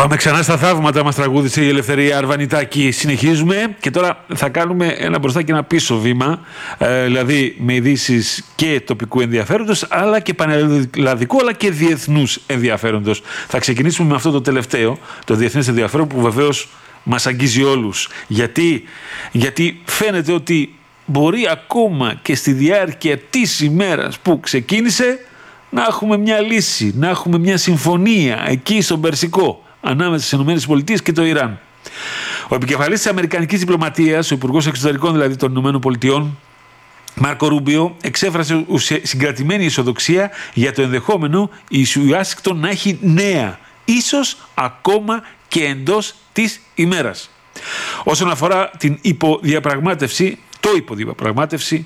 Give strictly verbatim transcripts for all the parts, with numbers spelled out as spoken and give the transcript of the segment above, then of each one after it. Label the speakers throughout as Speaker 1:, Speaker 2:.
Speaker 1: Πάμε ξανά στα θαύματα, μας τραγούδισε η Ελευθερία Αρβανιτάκη. Συνεχίζουμε και τώρα θα κάνουμε ένα μπροστά και ένα πίσω βήμα, ε, δηλαδή με ειδήσεις και τοπικού ενδιαφέροντος, αλλά και πανελλαδικού, αλλά και διεθνούς ενδιαφέροντος. Θα ξεκινήσουμε με αυτό το τελευταίο, το διεθνές ενδιαφέρον, που βεβαίως μας αγγίζει όλους. Γιατί, γιατί φαίνεται ότι μπορεί ακόμα και στη διάρκεια της ημέρας που ξεκίνησε να έχουμε μια λύση, να έχουμε μια συμφωνία εκεί στον Περσικό, ανάμεσα στις ΗΠΑ και το Ιράν. Ο επικεφαλής της Αμερικανικής Διπλωματίας, ο Υπουργός Εξωτερικών δηλαδή των ΗΠΑ, Μάρκο Ρούμπιο, εξέφρασε συγκρατημένη αισιοδοξία για το ενδεχόμενο η Ουάσιγκτον να έχει νέα, ίσως ακόμα και εντός της ημέρας. Όσον αφορά την υποδιαπραγμάτευση, το υποδιαπραγμάτευση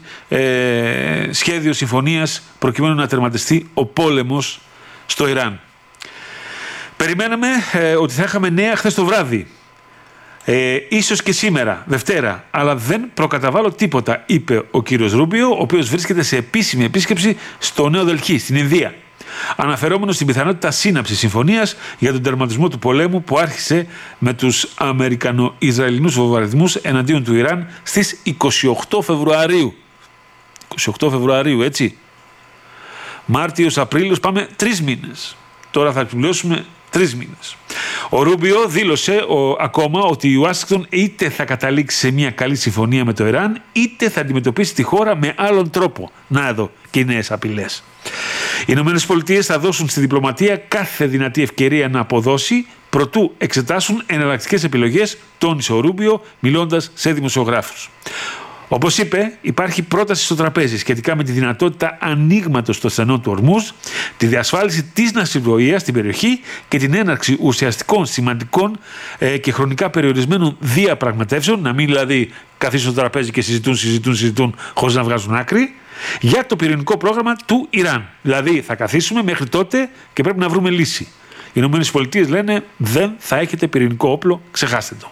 Speaker 1: ε, σχέδιο συμφωνίας προκειμένου να τερματιστεί ο πόλεμος στο Ιράν. Περιμέναμε ε, ότι θα είχαμε νέα χθες το βράδυ, ε, ίσως και σήμερα, Δευτέρα, αλλά δεν προκαταβάλω τίποτα, είπε ο κύριος Ρούμπιο, ο οποίος βρίσκεται σε επίσημη επίσκεψη στο Νέο Δελχή, στην Ινδία, αναφερόμενος στην πιθανότητα σύναψης συμφωνίας για τον τερματισμό του πολέμου που άρχισε με τους Αμερικανο-Ισραηλινούς βομβαρδισμούς εναντίον του Ιράν στις είκοσι οκτώ Φεβρουαρίου. είκοσι οκτώ Φεβρουαρίου, έτσι. Μάρτιος, Απρίλιος, πάμε τρεις μήνες. Τώρα θα επιπληρώσουμε τρεις μήνες. Ο Ρούμπιο δήλωσε ο, ακόμα ότι η Ουάσιγκτον είτε θα καταλήξει σε μια καλή συμφωνία με το Ιράν, είτε θα αντιμετωπίσει τη χώρα με άλλον τρόπο. Να εδώ και οι νέες απειλές. Οι Ηνωμένες Πολιτείες θα δώσουν στη διπλωματία κάθε δυνατή ευκαιρία να αποδώσει, προτού εξετάσουν εναλλακτικές επιλογές, τόνισε ο Ρούμπιο, μιλώντας σε δημοσιογράφους. Όπως είπε, υπάρχει πρόταση στο τραπέζι σχετικά με τη δυνατότητα ανοίγματος των στενών του Ορμούζ, τη διασφάλιση της ναυσιπλοείας στην περιοχή και την έναρξη ουσιαστικών, σημαντικών ε, και χρονικά περιορισμένων διαπραγματεύσεων, να μην δηλαδή καθίσουν στο τραπέζι και συζητούν, συζητούν, συζητούν χωρίς να βγάζουν άκρη, για το πυρηνικό πρόγραμμα του Ιράν. Δηλαδή θα καθίσουμε μέχρι τότε και πρέπει να βρούμε λύση. Οι Ηνωμένες Πολιτείες λένε δεν θα έχετε πυρηνικό όπλο, ξεχάστε το.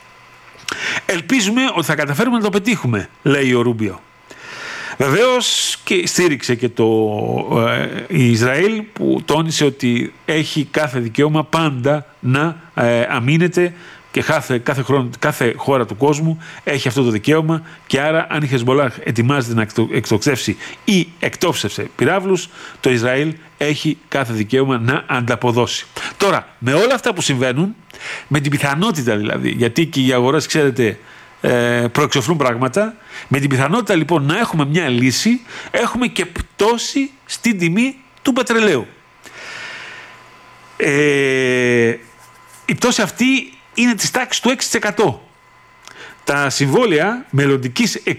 Speaker 1: Ελπίζουμε ότι θα καταφέρουμε να το πετύχουμε, λέει ο Ρούμπιο. Βεβαίως και στήριξε και το ε, Ισραήλ, που τόνισε ότι έχει κάθε δικαίωμα πάντα να ε, αμήνεται και κάθε, κάθε, χρόνο, κάθε χώρα του κόσμου έχει αυτό το δικαίωμα, και άρα αν η Χεσμολάχ ετοιμάζεται να εκτοξεύσει ή εκτόψευσε πυράβλους, το Ισραήλ έχει κάθε δικαίωμα να ανταποδώσει. Τώρα, με όλα αυτά που συμβαίνουν, με την πιθανότητα δηλαδή, γιατί και οι αγορές, ξέρετε, προεξοφλούν πράγματα, με την πιθανότητα λοιπόν να έχουμε μια λύση, έχουμε και πτώση στην τιμή του πετρελαίου. Ε, η πτώση αυτή είναι της τάξης του έξι τοις εκατό. Τα συμβόλαια μελλοντικής